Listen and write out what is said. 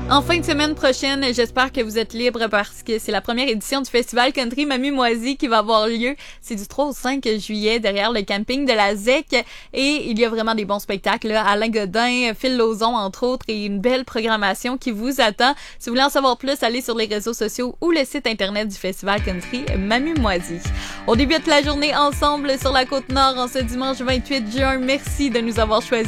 En fin de semaine prochaine, j'espère que vous êtes libres parce que c'est la première édition du Festival Country Mamie-Moisie qui va avoir lieu. C'est du 3 au 5 juillet derrière le camping de la ZEC et il y a vraiment des bons spectacles. Là. Alain Godin, Phil Lauzon entre autres et une belle programmation qui vous attend. Si vous voulez en savoir plus, allez sur les réseaux sociaux ou le site internet du Festival Country Mamie-Moisie. On débute la journée ensemble sur la Côte-Nord en ce dimanche 28 juin. Merci de nous avoir choisis.